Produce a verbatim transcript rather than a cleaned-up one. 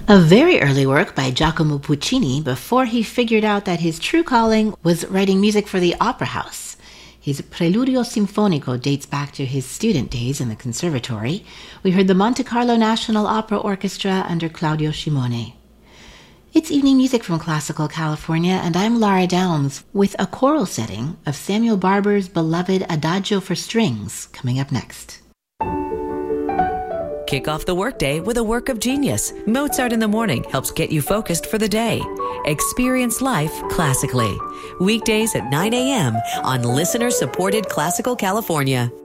A very early work by Giacomo Puccini before he figured out that his true calling was writing music for the opera house. His Preludio Sinfonico dates back to his student days in the conservatory. We heard the Monte Carlo National Opera Orchestra under Claudio Scimone. It's evening music from Classical California, and I'm Lara Downs with a choral setting of Samuel Barber's beloved Adagio for Strings coming up next. Kick off the workday with a work of genius. Mozart in the Morning helps get you focused for the day. Experience life classically. Weekdays at nine a.m. on listener-supported Classical California.